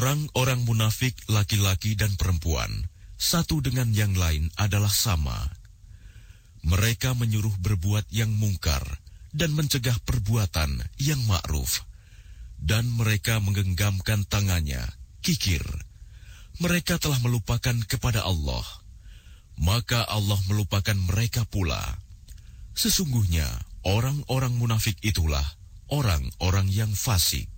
Orang-orang munafik laki-laki dan perempuan, satu dengan yang lain adalah sama. Mereka menyuruh berbuat yang mungkar dan mencegah perbuatan yang ma'ruf. Dan mereka menggenggamkan tangannya, kikir. Mereka telah melupakan kepada Allah. Maka Allah melupakan mereka pula. Sesungguhnya orang-orang munafik itulah orang-orang yang fasik.